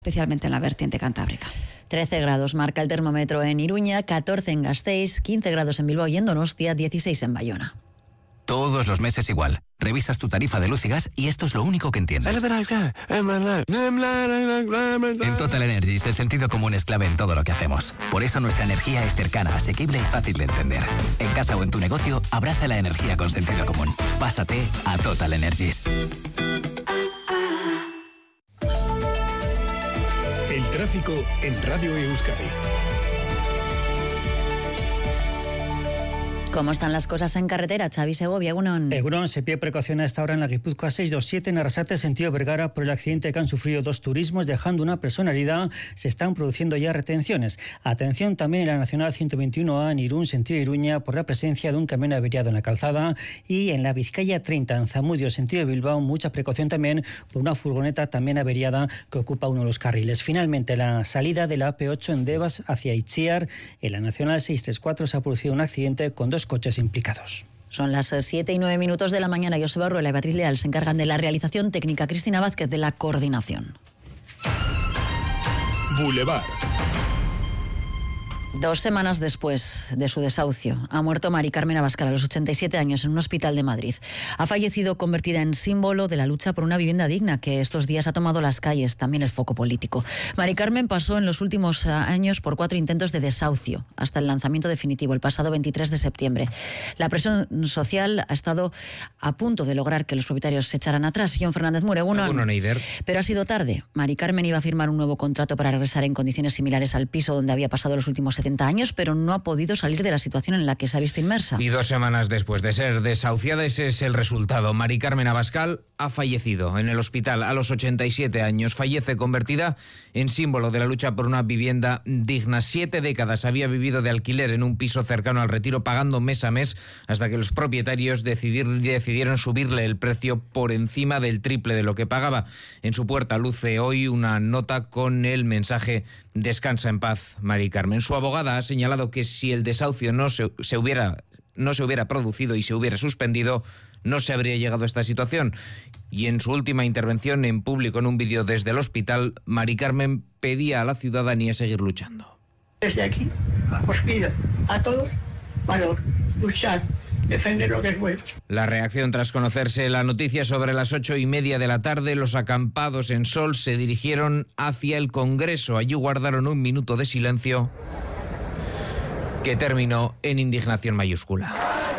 especialmente en la vertiente cantábrica. 13 grados marca el termómetro en Iruña, 14 en Gasteiz, 15 grados en Bilbao y en Donostia, 16 en Bayona. Todos los meses igual. Revisas tu tarifa de luz y gas y esto es lo único que entiendes. En Total Energies el sentido común es clave en todo lo que hacemos. Por eso nuestra energía es cercana, asequible y fácil de entender. En casa o en tu negocio, abraza la energía con sentido común. Pásate a Total Energies. El tráfico en Radio Euskadi. ¿Cómo están las cosas en carretera? Xavi Segovia, Egunon. Egunon, se pide precaución a esta hora en la Guipúzcoa 627 en Arrasate, sentido Vergara, por el accidente que han sufrido 2 turismos, dejando una persona herida. Se están produciendo ya retenciones. Atención también en la Nacional 121A en Irún, sentido Iruña, por la presencia de un camión averiado en la calzada. Y en la Vizcaya 30, en Zamudio, sentido Bilbao, mucha precaución también por una furgoneta también averiada que ocupa uno de los carriles. Finalmente, la salida de la AP8 en Devas hacia Itziar, en la Nacional 634 se ha producido un accidente con 2 coches implicados. Son las 7:09 de la mañana. Joseba Ruela y Beatriz Leal se encargan de la realización técnica, Cristina Vázquez de la coordinación. Boulevard. 2 semanas después de su desahucio, ha muerto Mari Carmen Abascal a los 87 años en un hospital de Madrid. Ha fallecido convertida en símbolo de la lucha por una vivienda digna que estos días ha tomado las calles, también el foco político. Mari Carmen pasó en los últimos años por 4 intentos de desahucio, hasta el lanzamiento definitivo, el pasado 23 de septiembre. La presión social ha estado a punto de lograr que los propietarios se echaran atrás. John Fernández Mure, pero ha sido tarde. Mari Carmen iba a firmar un nuevo contrato para regresar en condiciones similares al piso donde había pasado los últimos 70 años, pero no ha podido salir de la situación en la que se ha visto inmersa. Y 2 semanas después de ser desahuciada, ese es el resultado. Mari Carmen Abascal ha fallecido en el hospital a los 87 años. Fallece convertida en símbolo de la lucha por una vivienda digna. 7 décadas había vivido de alquiler en un piso cercano al Retiro, pagando mes a mes, hasta que los propietarios decidieron subirle el precio por encima del triple de lo que pagaba. En su puerta luce hoy una nota con el mensaje: descansa en paz, Mari Carmen. Su abogada ha señalado que si el desahucio no se hubiera producido y se hubiera suspendido, no se habría llegado a esta situación. Y en su última intervención en público en un vídeo desde el hospital, Mari Carmen pedía a la ciudadanía seguir luchando. Desde aquí os pido a todos valor, luchar, defender lo que es vuestro. La reacción tras conocerse la noticia: sobre las 8:30 de la tarde, los acampados en Sol se dirigieron hacia el Congreso. Allí guardaron un minuto de silencio que terminó en indignación mayúscula.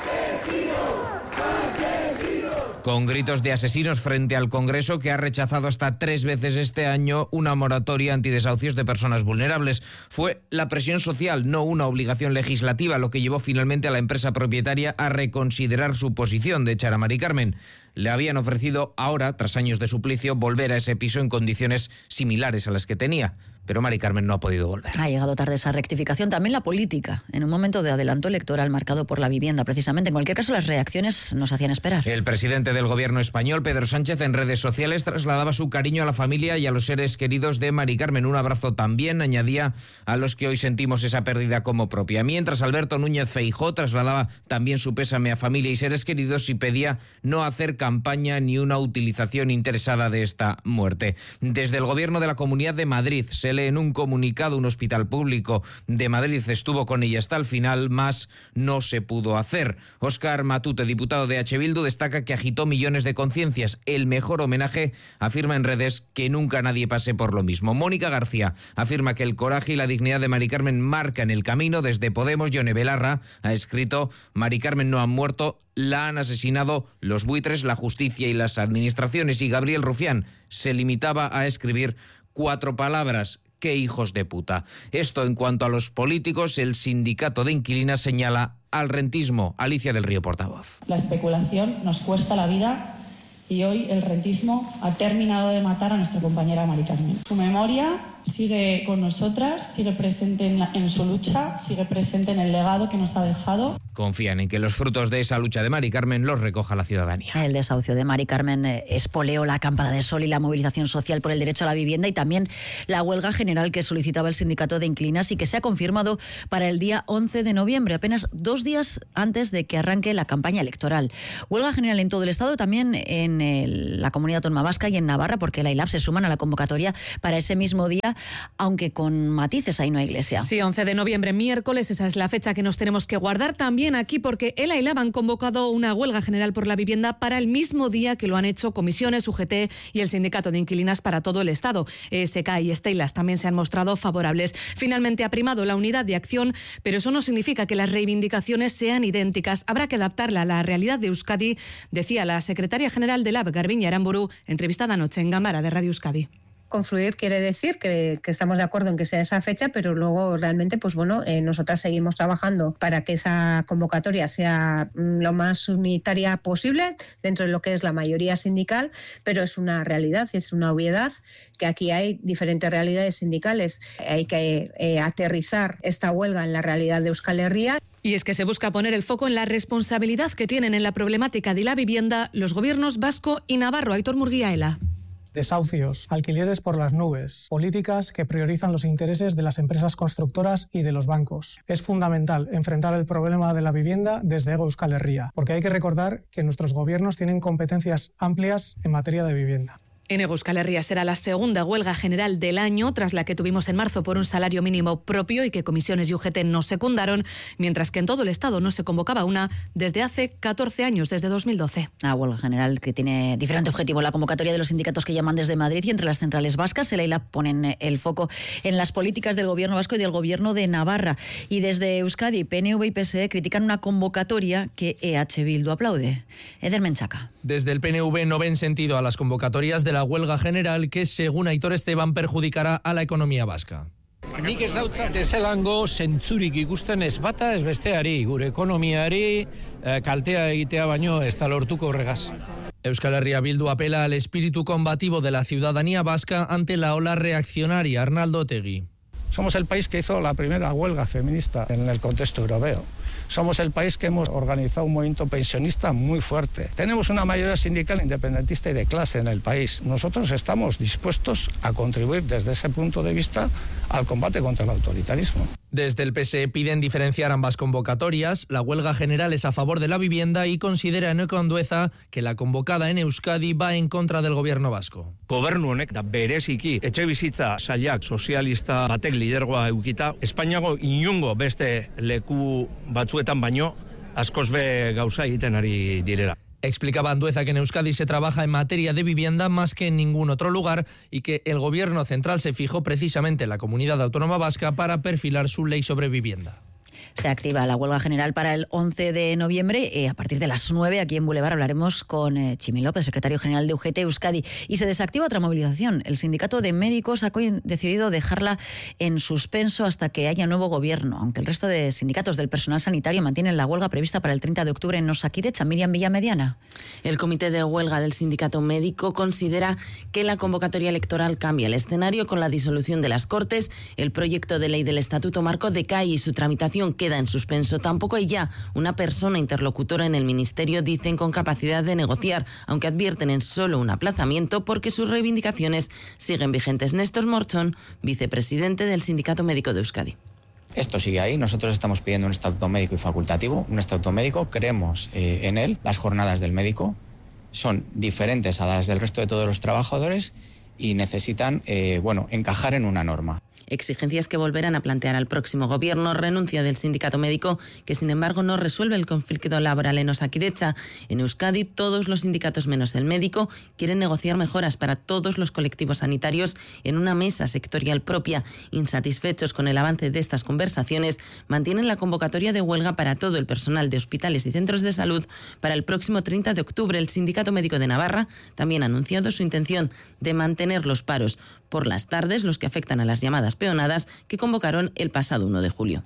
Con gritos de asesinos frente al Congreso, que ha rechazado hasta 3 veces este año una moratoria antidesahucios de personas vulnerables. Fue la presión social, no una obligación legislativa, lo que llevó finalmente a la empresa propietaria a reconsiderar su posición de echar a Mari Carmen. Le habían ofrecido ahora, tras años de suplicio, volver a ese piso en condiciones similares a las que tenía. Pero Mari Carmen no ha podido volver. Ha llegado tarde esa rectificación. También la política, en un momento de adelanto electoral marcado por la vivienda, precisamente. En cualquier caso, las reacciones nos hacían esperar. El presidente del gobierno español, Pedro Sánchez, en redes sociales trasladaba su cariño a la familia y a los seres queridos de Mari Carmen. Un abrazo también, añadía, a los que hoy sentimos esa pérdida como propia. Mientras Alberto Núñez Feijóo trasladaba también su pésame a familia y seres queridos y pedía no hacer campaña ni una utilización interesada de esta muerte. Desde el gobierno de la Comunidad de Madrid se lee en un comunicado: un hospital público de Madrid estuvo con ella hasta el final, más no se pudo hacer. Óscar Matute, diputado de H. Bildu, destaca que agitó millones de conciencias. El mejor homenaje, afirma en redes, que nunca nadie pase por lo mismo. Mónica García afirma que el coraje y la dignidad de Mari Carmen marcan el camino. Desde Podemos, Yone Belarra ha escrito: Mari Carmen no ha muerto, la han asesinado los buitres, la justicia y las administraciones. Y Gabriel Rufián se limitaba a escribir 4 palabras: ¡qué hijos de puta! Esto en cuanto a los políticos. El sindicato de inquilinas señala al rentismo. Alicia del Río, portavoz. La especulación nos cuesta la vida y hoy el rentismo ha terminado de matar a nuestra compañera Mari Carmen. Su memoria sigue con nosotras, sigue presente en su lucha, sigue presente en el legado que nos ha dejado. Confían en que los frutos de esa lucha de Mari Carmen los recoja la ciudadanía. El desahucio de Mari Carmen espoleó la acampada de Sol y la movilización social por el derecho a la vivienda, y también la huelga general que solicitaba el sindicato de inquilinas y que se ha confirmado para el día 11 de noviembre, apenas 2 días antes de que arranque la campaña electoral. Huelga general en todo el Estado, también en en la Comunidad Autónoma Vasca y en Navarra, porque la ILAB se suman a la convocatoria para ese mismo día, aunque con matices. Ahí no hay iglesia. Sí, 11 de noviembre, miércoles, esa es la fecha que nos tenemos que guardar también aquí, porque el ILAB han convocado una huelga general por la vivienda para el mismo día que lo han hecho comisiones, UGT y el Sindicato de Inquilinas para todo el Estado. ESK y Steilas también se han mostrado favorables. Finalmente ha primado la unidad de acción, pero eso no significa que las reivindicaciones sean idénticas. Habrá que adaptarla a la realidad de Euskadi, decía la secretaria general del LAB, Garbiñe Aramburu, entrevistada anoche en Gámara de Radio Euskadi. Confluir quiere decir que estamos de acuerdo en que sea esa fecha, pero luego realmente, nosotras seguimos trabajando para que esa convocatoria sea lo más unitaria posible dentro de lo que es la mayoría sindical, pero es una realidad, es una obviedad que aquí hay diferentes realidades sindicales. Hay que aterrizar esta huelga en la realidad de Euskal Herria. Y es que se busca poner el foco en la responsabilidad que tienen en la problemática de la vivienda los gobiernos vasco y navarro. Aitor Murguía, ELA. Desahucios, alquileres por las nubes, políticas que priorizan los intereses de las empresas constructoras y de los bancos. Es fundamental enfrentar el problema de la vivienda desde Hego Euskal Herria, porque hay que recordar que nuestros gobiernos tienen competencias amplias en materia de vivienda. En Hego Euskal Herria será la segunda huelga general del año, tras la que tuvimos en marzo por un salario mínimo propio y que comisiones y UGT nos secundaron, mientras que en todo el Estado no se convocaba una desde hace 14 años, desde 2012. Una huelga general que tiene diferente objetivo. La convocatoria de los sindicatos que llaman desde Madrid y entre las centrales vascas, el ILAB ponen el foco en las políticas del gobierno vasco y del gobierno de Navarra. Y desde Euskadi, PNV y PSE critican una convocatoria que EH Bildu aplaude. Eder Menchaca. Desde el PNV no ven sentido a las convocatorias de la huelga general que, según Aitor Esteban, perjudicará a la economía vasca. Nik ez dautzat ezelango zentzurik ikusten ez bata ez besteari, gure ekonomiari kaltea egitea baino ez da lortuko horregaz. Euskal Herria Bildu apela al espíritu combativo de la ciudadanía vasca ante la ola reaccionaria. Arnaldo Otegi. Somos el país que hizo la primera huelga feminista en el contexto europeo. Somos el país que hemos organizado un movimiento pensionista muy fuerte. Tenemos una mayoría sindical independentista y de clase en el país. Nosotros estamos dispuestos a contribuir desde ese punto de vista al combate contra el autoritarismo. Desde el PSE piden diferenciar ambas convocatorias. La huelga general es a favor de la vivienda y considera Eneko Andueza que la convocada en Euskadi va en contra del gobierno vasco. Gobernu honek da bereziki etxebizitza sailak sozialista batek lidergoa eukita, Espainiago inungo beste leku batzuetan baino askoz be gauza egiten ari direla. Explicaba Andueza que en Euskadi se trabaja en materia de vivienda más que en ningún otro lugar y que el gobierno central se fijó precisamente en la Comunidad Autónoma Vasca para perfilar su ley sobre vivienda. Se activa la huelga general para el 11 de noviembre. A partir de las 9 aquí en Boulevard hablaremos con Chimi López, secretario general de UGT Euskadi. Y se desactiva otra movilización. El sindicato de médicos ha decidido dejarla en suspenso hasta que haya nuevo gobierno, aunque el resto de sindicatos del personal sanitario mantienen la huelga prevista para el 30 de octubre en Osakidetza. Miriam Villamediana. El comité de huelga del sindicato médico considera que la convocatoria electoral cambia el escenario con la disolución de las Cortes. El proyecto de ley del Estatuto Marco decae y su tramitación queda en suspenso. Tampoco hay ya una persona interlocutora en el Ministerio, dicen, con capacidad de negociar, aunque advierten en solo un aplazamiento porque sus reivindicaciones siguen vigentes. Néstor Morchón, vicepresidente del Sindicato Médico de Euskadi. Esto sigue ahí. Nosotros estamos pidiendo un estatuto médico y facultativo. Un estatuto médico, creemos en él. Las jornadas del médico son diferentes a las del resto de todos los trabajadores y necesitan encajar en una norma. Exigencias que volverán a plantear al próximo gobierno. Renuncia del sindicato médico, que sin embargo no resuelve el conflicto laboral en Osakidetza. En Euskadi, todos los sindicatos menos el médico quieren negociar mejoras para todos los colectivos sanitarios en una mesa sectorial propia. Insatisfechos con el avance de estas conversaciones, mantienen la convocatoria de huelga para todo el personal de hospitales y centros de salud para el próximo 30 de octubre. El Sindicato Médico de Navarra también ha anunciado su intención de mantener los paros por las tardes, los que afectan a las llamadas peonadas que convocaron el pasado 1 de julio.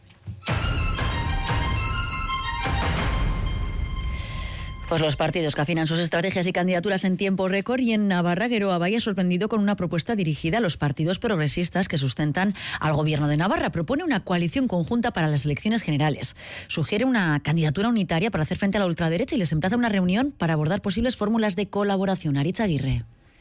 Pues los partidos que afinan sus estrategias y candidaturas en tiempo récord, y en Navarra, Geroa Bai ha sorprendido con una propuesta dirigida a los partidos progresistas que sustentan al gobierno de Navarra. Propone una coalición conjunta para las elecciones generales. Sugiere una candidatura unitaria para hacer frente a la ultraderecha y les emplaza una reunión para abordar posibles fórmulas de colaboración. Aritz Aguirre.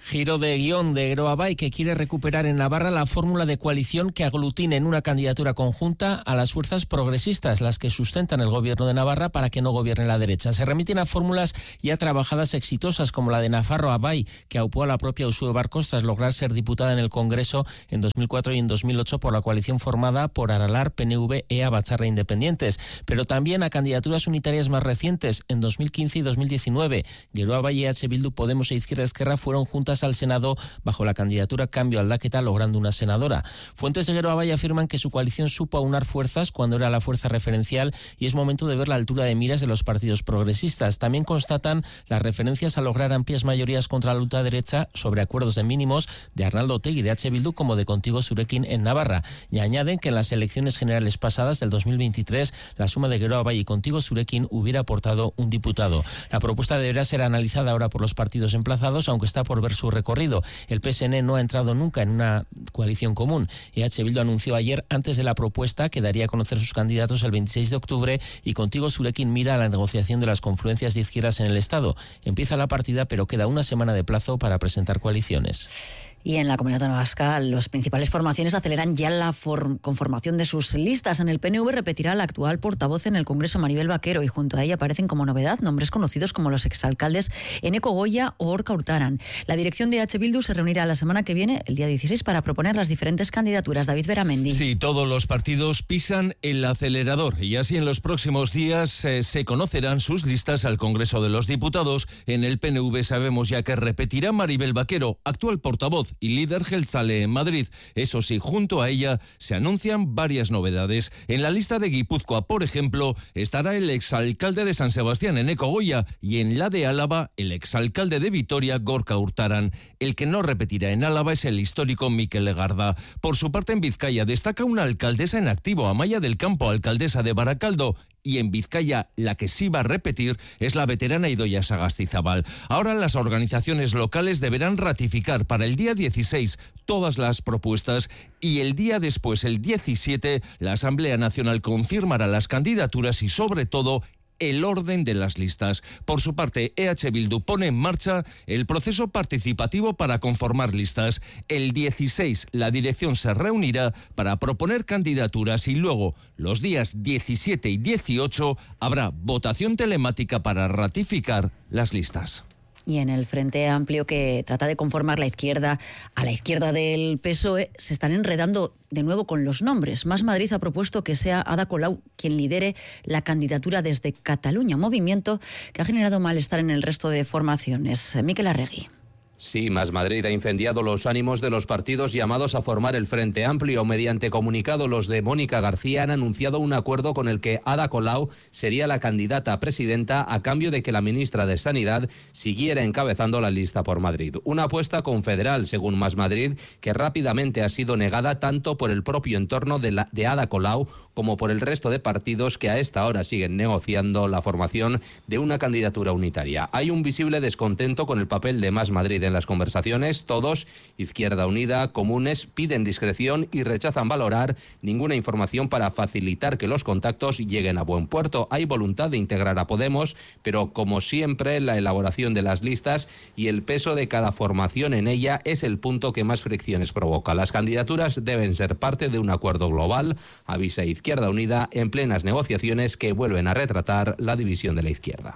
Giro de guión de Geroa Bai, que quiere recuperar en Navarra la fórmula de coalición que aglutine en una candidatura conjunta a las fuerzas progresistas, las que sustentan el gobierno de Navarra, para que no gobierne la derecha. Se remiten a fórmulas ya trabajadas exitosas, como la de Nafarroa Bai, que aupó a la propia Uxue Barkos tras lograr ser diputada en el Congreso en 2004 y en 2008 por la coalición formada por Aralar, PNV, EA, Batzarra e Independientes. Pero también a candidaturas unitarias más recientes, en 2015 y 2019. Geroa Bai, EH Bildu, Podemos e Izquierda Ezkerra fueron juntas al Senado bajo la candidatura Cambio Aldaketa, logrando una senadora. Fuentes de Geroa Bai afirman que su coalición supo aunar fuerzas cuando era la fuerza referencial y es momento de ver la altura de miras de los partidos progresistas. También constatan las referencias a lograr amplias mayorías contra la ultraderecha sobre acuerdos de mínimos de Arnaldo Otegi de H. Bildu como de Contigo Zurekin en Navarra, y añaden que en las elecciones generales pasadas del 2023 la suma de Geroa Bai y Contigo Zurekin hubiera aportado un diputado. La propuesta deberá ser analizada ahora por los partidos emplazados, aunque está por ver su recorrido. El PSN no ha entrado nunca en una coalición común. EH Bildu anunció ayer, antes de la propuesta, que daría a conocer sus candidatos el 26 de octubre y Contigo Zurekin mira a la negociación de las confluencias de izquierdas en el Estado. Empieza la partida, pero queda una semana de plazo para presentar coaliciones. Y en la Comunidad Autónoma Vasca, las principales formaciones aceleran ya la conformación de sus listas. En el PNV repetirá la actual portavoz en el Congreso, Maribel Vaquero, y junto a ella aparecen como novedad nombres conocidos como los exalcaldes Eneko Goya o Gorka Urtaran. La dirección de H. Bildu se reunirá la semana que viene, el día 16, para proponer las diferentes candidaturas. David Beramendi. Sí, todos los partidos pisan el acelerador y así en los próximos días se conocerán sus listas al Congreso de los Diputados. En el PNV sabemos ya que repetirá Maribel Vaquero, actual portavoz y líder jeltzale en Madrid. Eso sí, junto a ella se anuncian varias novedades. En la lista de Guipúzcoa, por ejemplo, estará el exalcalde de San Sebastián, Eneko Goya, y en la de Álava, el exalcalde de Vitoria, Gorka Urtaran. El que no repetirá en Álava es el histórico Mikel Legarda. Por su parte, en Vizcaya destaca una alcaldesa en activo, Amaia del Campo, alcaldesa de Baracaldo. Y en Vizcaya la que sí va a repetir es la veterana Idoia Sagastizabal. Ahora las organizaciones locales deberán ratificar para el día 16 todas las propuestas y el día después, el 17, la Asamblea Nacional confirmará las candidaturas y sobre todo el orden de las listas. Por su parte, EH Bildu pone en marcha el proceso participativo para conformar listas. El 16, la dirección se reunirá para proponer candidaturas y luego, los días 17 y 18, habrá votación telemática para ratificar las listas. Y en el Frente Amplio, que trata de conformar la izquierda a la izquierda del PSOE, se están enredando de nuevo con los nombres. Más Madrid ha propuesto que sea Ada Colau quien lidere la candidatura desde Cataluña, un movimiento que ha generado malestar en el resto de formaciones. Mikel Arregui. Sí, Más Madrid ha incendiado los ánimos de los partidos llamados a formar el Frente Amplio. Mediante comunicado, los de Mónica García han anunciado un acuerdo con el que Ada Colau sería la candidata a presidenta a cambio de que la ministra de Sanidad siguiera encabezando la lista por Madrid. Una apuesta confederal, según Más Madrid, que rápidamente ha sido negada tanto por el propio entorno de Ada Colau como por el resto de partidos que a esta hora siguen negociando la formación de una candidatura unitaria. Hay un visible descontento con el papel de Más Madrid en las conversaciones. Todos, Izquierda Unida, Comunes, piden discreción y rechazan valorar ninguna información para facilitar que los contactos lleguen a buen puerto. Hay voluntad de integrar a Podemos, pero como siempre, la elaboración de las listas y el peso de cada formación en ella es el punto que más fricciones provoca. Las candidaturas deben ser parte de un acuerdo global, avisa Izquierda Unida, en plenas negociaciones que vuelven a retratar la división de la izquierda.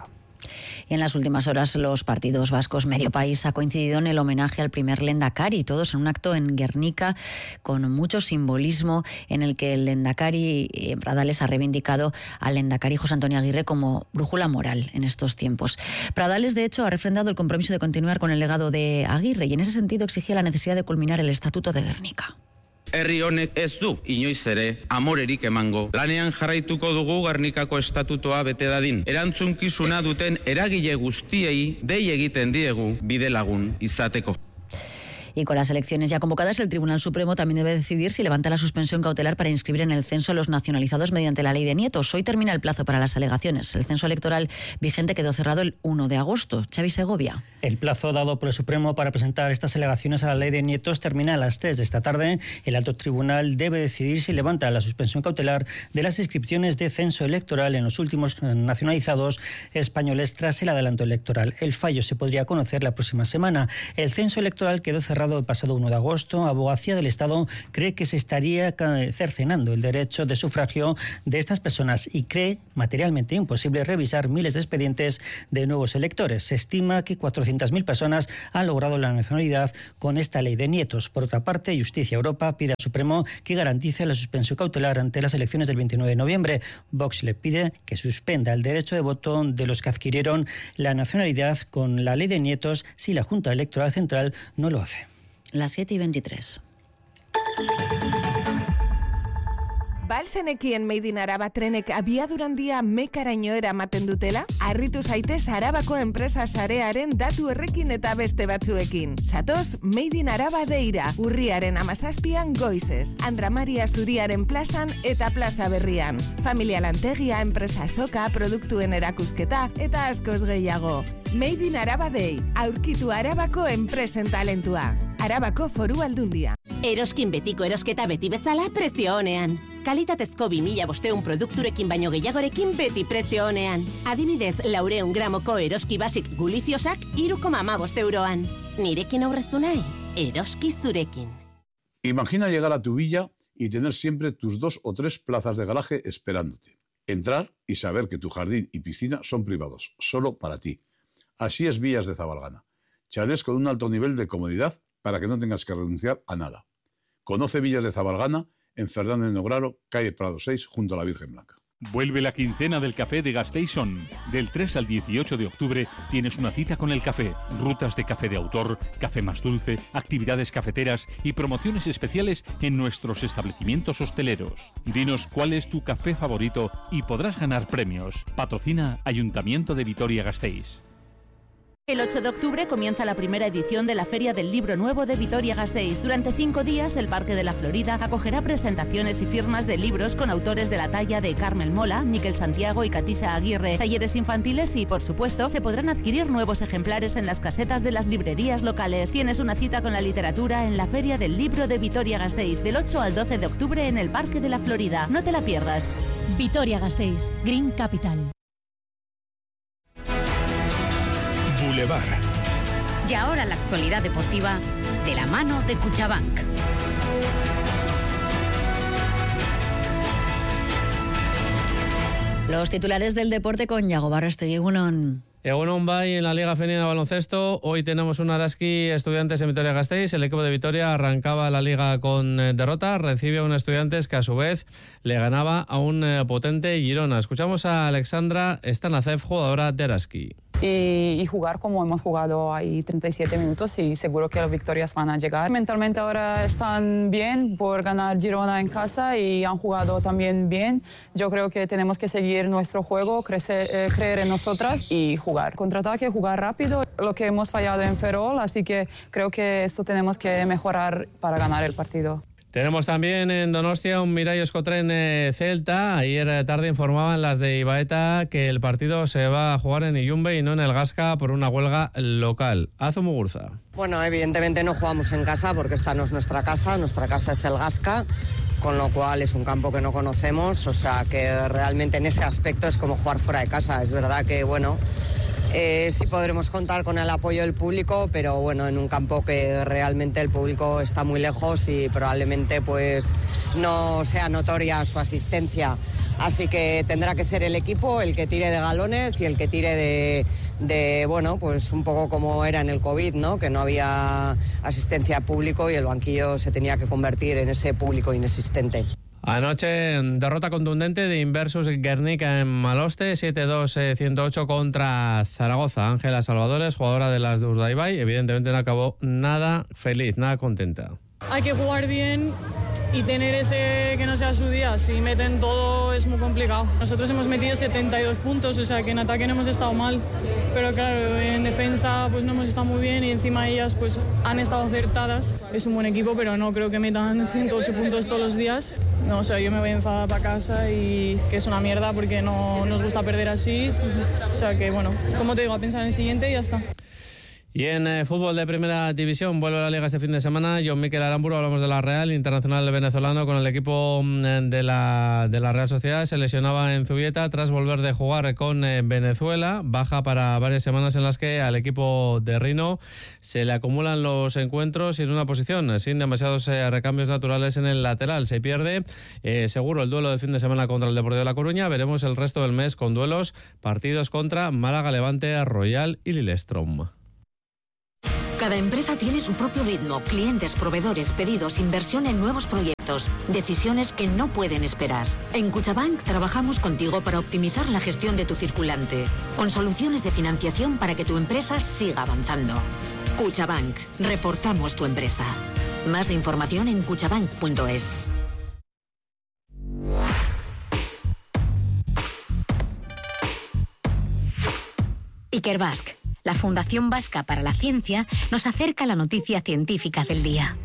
Y en las últimas horas los partidos vascos, medio país, ha coincidido en el homenaje al primer Lehendakari, todos en un acto en Guernica con mucho simbolismo, en el que el Lehendakari Pradales ha reivindicado al Lehendakari José Antonio Aguirre como brújula moral en estos tiempos. Pradales, de hecho, ha refrendado el compromiso de continuar con el legado de Aguirre y en ese sentido exigía la necesidad de culminar el Estatuto de Guernica. Herri honek ez du inoiz ere amorerik emango. Lanean jarraituko dugu Gernikako estatutoa bete dadin. Erantzunkizuna duten eragile guztiei dei egiten diegu bidelagun izateko. Y con las elecciones ya convocadas, el Tribunal Supremo también debe decidir si levanta la suspensión cautelar para inscribir en el censo a los nacionalizados mediante la ley de nietos. Hoy termina el plazo para las alegaciones. El censo electoral vigente quedó cerrado el 1 de agosto. Xavi Segovia. El plazo dado por el Supremo para presentar estas alegaciones a la ley de nietos termina a las 3 de esta tarde. El alto tribunal debe decidir si levanta la suspensión cautelar de las inscripciones de censo electoral en los últimos nacionalizados españoles tras el adelanto electoral. El fallo se podría conocer la próxima semana. El censo electoral quedó cerrado el pasado 1 de agosto. Abogacía del Estado cree que se estaría cercenando el derecho de sufragio de estas personas y cree materialmente imposible revisar miles de expedientes de nuevos electores. Se estima que 400.000 personas han logrado la nacionalidad con esta ley de nietos. Por otra parte, Justicia Europa pide al Supremo que garantice la suspensión cautelar ante las elecciones del 29 de noviembre. Vox le pide que suspenda el derecho de voto de los que adquirieron la nacionalidad con la ley de nietos si la Junta Electoral Central no lo hace. Las 7:23. Balzenekien Made in Araba trenek abiadurandia mekaraino eramaten dutela? Harritu zaitez Arabako enpresa sarearen datu errekin eta beste batzuekin. Zatoz Made in Araba deira, urriaren 17an goizez, Andra Maria Zuriaren plazan eta plaza berrian. Familia lantegia, enpresa soka, produktuen erakusketa eta askoz gehiago. Made in Araba Day, aurkitu Arabako enpresen talentua. Arabako Foru Aldundia. Eroskin betiko erosketa beti bezala prezio honean. Kalitatezko 2500 produkturekin baino gehiagorekin beti prezio honean. Adibidez, 400 gramoko eroski basik guliziosak 3,15 euroan. Nirekin aurreztu nahi, eroski zurekin. Imagina llegar a tu villa y tener siempre tus 2 o 3 plazas de garaje esperándote. Entrar y saber que tu jardín y piscina son privados, solo para ti. Así es Villas de Zabalgana. Chalés con un alto nivel de comodidad para que no tengas que renunciar a nada. Conoce Villas de Zabalgana en Fernández Nograro, calle Prado 6, junto a la Virgen Blanca. Vuelve la quincena del café de Gasteizen. Del 3 al 18 de octubre tienes una cita con el café. Rutas de café de autor, café más dulce, actividades cafeteras y promociones especiales en nuestros establecimientos hosteleros. Dinos cuál es tu café favorito y podrás ganar premios. Patrocina Ayuntamiento de Vitoria-Gasteiz. El 8 de octubre comienza la primera edición de la Feria del Libro Nuevo de Vitoria-Gasteiz. Durante 5 días, el Parque de la Florida acogerá presentaciones y firmas de libros con autores de la talla de Carmel Mola, Miquel Santiago y Katisa Aguirre, talleres infantiles y, por supuesto, se podrán adquirir nuevos ejemplares en las casetas de las librerías locales. Tienes una cita con la literatura en la Feria del Libro de Vitoria-Gasteiz, del 8 al 12 de octubre en el Parque de la Florida. No te la pierdas. Vitoria-Gasteiz, Green Capital. Boulevard. Y ahora la actualidad deportiva de la mano de Cuchabank. Los titulares del deporte con Yago Barrastegui. Egunon Bay en la Liga Femenina de Baloncesto. Hoy tenemos un Araski Estudiantes en Vitoria-Gasteiz. El equipo de Vitoria arrancaba la liga con derrota. Recibe a un Estudiantes que a su vez le ganaba a un potente Girona. Escuchamos a Alexandra Stanacev, jugadora de Araski. Y jugar como hemos jugado ahí 37 minutos y seguro que las victorias van a llegar. Mentalmente ahora están bien por ganar Girona en casa y han jugado también bien. Yo creo que tenemos que seguir nuestro juego, creer en nosotras y jugar. Contraataque, jugar rápido, lo que hemos fallado en Ferrol, así que creo que esto tenemos que mejorar para ganar el partido. Tenemos también en Donostia un Mirai Escotren Celta. Ayer tarde informaban las de Ibaeta que el partido se va a jugar en Iyumbe y no en el Gasca por una huelga local. Azu Muguruza. Bueno, evidentemente no jugamos en casa porque esta no es nuestra casa es el Gasca, con lo cual es un campo que no conocemos, o sea que realmente en ese aspecto es como jugar fuera de casa. Es verdad que, bueno, sí podremos contar con el apoyo del público, pero bueno, en un campo que realmente el público está muy lejos y probablemente pues no sea notoria su asistencia. Así que tendrá que ser el equipo el que tire de galones y el que tire de bueno, pues un poco como era en el COVID, ¿no? Que no había asistencia al público y el banquillo se tenía que convertir en ese público inexistente. Anoche, derrota contundente de Inversus Guernica en Maloste, 7-2-108 contra Zaragoza. Ángela Salvadores, jugadora de las de Urdaibai, evidentemente no acabó nada feliz, nada contenta. Hay que jugar bien y tener ese que no sea su día. Si meten todo es muy complicado. Nosotros hemos metido 72 puntos, o sea que en ataque no hemos estado mal, pero claro, en defensa pues no hemos estado muy bien y encima ellas pues han estado acertadas. Es un buen equipo, pero no creo que metan 108 puntos todos los días. No, o sea, yo me voy enfadada para casa y que es una mierda porque no nos gusta perder así. O sea que bueno, como te digo, a pensar en el siguiente y ya está. Y en fútbol de primera división vuelve a la Liga este fin de semana. John Mikel Aramburu, hablamos de la Real, internacional venezolano con el equipo de la Real Sociedad. Se lesionaba en Zubieta tras volver de jugar con Venezuela. Baja para varias semanas en las que al equipo de Rino se le acumulan los encuentros en una posición sin demasiados recambios naturales en el lateral. Se pierde seguro el duelo del fin de semana contra el Deportivo de La Coruña. Veremos el resto del mes con duelos, partidos contra Málaga, Levante, Royal y Lillestrøm. Cada empresa tiene su propio ritmo, clientes, proveedores, pedidos, inversión en nuevos proyectos, decisiones que no pueden esperar. En Cuchabank trabajamos contigo para optimizar la gestión de tu circulante, con soluciones de financiación para que tu empresa siga avanzando. Cuchabank, reforzamos tu empresa. Más información en cuchabank.es. Ikerbasque, la Fundación Vasca para la Ciencia, nos acerca a la noticia científica del día.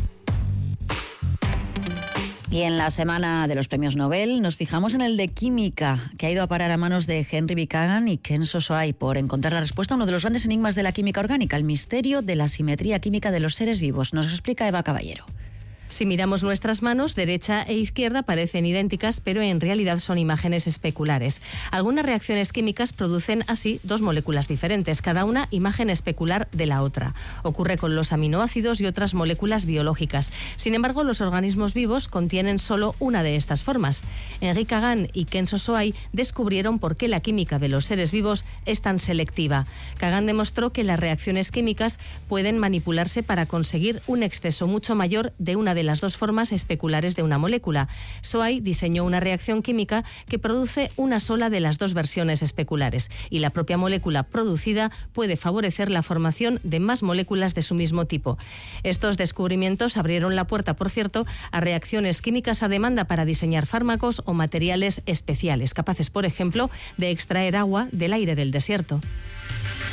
Y en la semana de los premios Nobel nos fijamos en el de Química, que ha ido a parar a manos de Henry V. Kagan y Kenzo Soai por encontrar la respuesta a uno de los grandes enigmas de la química orgánica, el misterio de la simetría química de los seres vivos. Nos explica Eva Caballero. Si miramos nuestras manos, derecha e izquierda parecen idénticas, pero en realidad son imágenes especulares. Algunas reacciones químicas producen así dos moléculas diferentes, cada una imagen especular de la otra. Ocurre con los aminoácidos y otras moléculas biológicas. Sin embargo, los organismos vivos contienen solo una de estas formas. Henry Kagan y Kenzo Soai descubrieron por qué la química de los seres vivos es tan selectiva. Kagan demostró que las reacciones químicas pueden manipularse para conseguir un exceso mucho mayor de una de las dos formas especulares de una molécula. Soai diseñó una reacción química que produce una sola de las dos versiones especulares y la propia molécula producida puede favorecer la formación de más moléculas de su mismo tipo. Estos descubrimientos abrieron la puerta, por cierto, a reacciones químicas a demanda para diseñar fármacos o materiales especiales, capaces, por ejemplo, de extraer agua del aire del desierto.